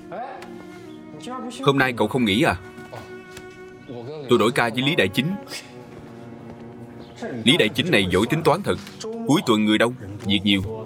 Hôm nay cậu không nghỉ à? Tôi đổi ca với Lý Đại Chính. Lý Đại Chính này giỏi tính toán thật. Cuối tuần người đông, việc nhiều.